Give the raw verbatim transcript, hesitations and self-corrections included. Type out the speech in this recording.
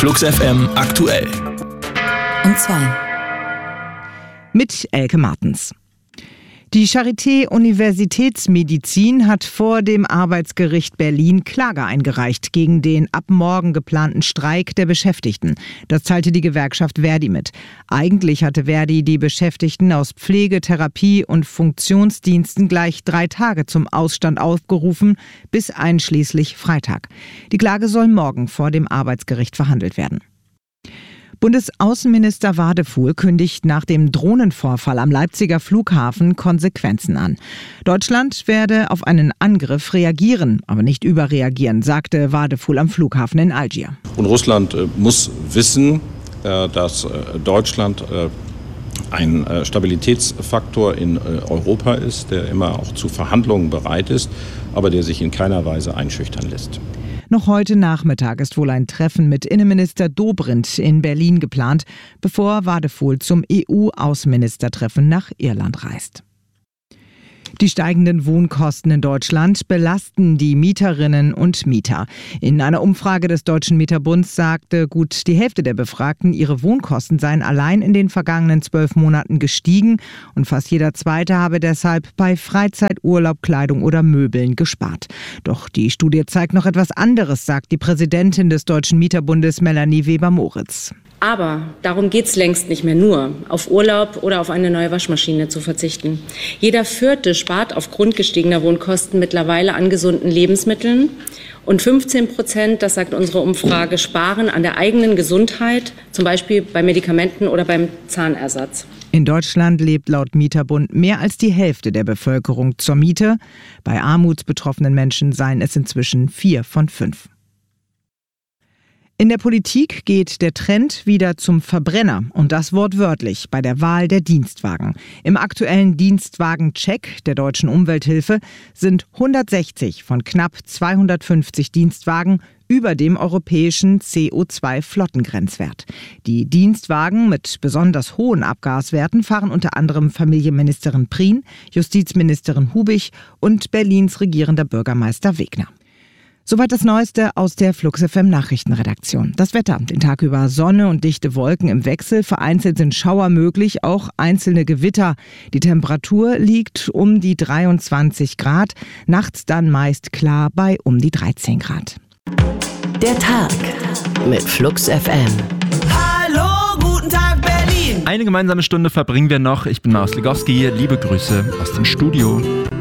Flux F M aktuell. Und zwei. Mit Elke Martens. Die Charité Universitätsmedizin hat vor dem Arbeitsgericht Berlin Klage eingereicht gegen den ab morgen geplanten Streik der Beschäftigten. Das teilte die Gewerkschaft Verdi mit. Eigentlich hatte Verdi die Beschäftigten aus Pflege, Therapie und Funktionsdiensten gleich drei Tage zum Ausstand aufgerufen, bis einschließlich Freitag. Die Klage soll morgen vor dem Arbeitsgericht verhandelt werden. Bundesaußenminister Wadefuhl kündigt nach dem Drohnenvorfall am Leipziger Flughafen Konsequenzen an. Deutschland werde auf einen Angriff reagieren, aber nicht überreagieren, sagte Wadefuhl am Flughafen in Algier. Und Russland äh, muss wissen, äh, dass äh, Deutschland äh, ein äh, Stabilitätsfaktor in äh, Europa ist, der immer auch zu Verhandlungen bereit ist, aber der sich in keiner Weise einschüchtern lässt. Noch heute Nachmittag ist wohl ein Treffen mit Innenminister Dobrindt in Berlin geplant, bevor Wadefuhl zum E U-Außenministertreffen nach Irland reist. Die steigenden Wohnkosten in Deutschland belasten die Mieterinnen und Mieter. In einer Umfrage des Deutschen Mieterbunds sagte gut die Hälfte der Befragten, ihre Wohnkosten seien allein in den vergangenen zwölf Monaten gestiegen und fast jeder Zweite habe deshalb bei Freizeit, Urlaub, Kleidung oder Möbeln gespart. Doch die Studie zeigt noch etwas anderes, sagt die Präsidentin des Deutschen Mieterbundes Melanie Weber-Moritz. Aber darum geht es längst nicht mehr nur, auf Urlaub oder auf eine neue Waschmaschine zu verzichten. Jeder Vierte spart aufgrund gestiegener Wohnkosten mittlerweile an gesunden Lebensmitteln. Und fünfzehn Prozent, das sagt unsere Umfrage, sparen an der eigenen Gesundheit, zum Beispiel bei Medikamenten oder beim Zahnersatz. In Deutschland lebt laut Mieterbund mehr als die Hälfte der Bevölkerung zur Miete. Bei armutsbetroffenen Menschen seien es inzwischen vier von fünf. In der Politik geht der Trend wieder zum Verbrenner und das wortwörtlich bei der Wahl der Dienstwagen. Im aktuellen Dienstwagen-Check der Deutschen Umwelthilfe sind hundertsechzig von knapp zweihundertfünfzig Dienstwagen über dem europäischen C O zwei Flottengrenzwert. Die Dienstwagen mit besonders hohen Abgaswerten fahren unter anderem Familienministerin Prien, Justizministerin Hubig und Berlins regierender Bürgermeister Wegner. Soweit das Neueste aus der Flux F M Nachrichtenredaktion. Das Wetter, den Tag über Sonne und dichte Wolken im Wechsel. Vereinzelt sind Schauer möglich, auch einzelne Gewitter. Die Temperatur liegt um die dreiundzwanzig Grad, nachts dann meist klar bei um die dreizehn Grad. Der Tag mit Flux F M. Hallo, guten Tag Berlin! Eine gemeinsame Stunde verbringen wir noch. Ich bin Marius Legowski. Liebe Grüße aus dem Studio.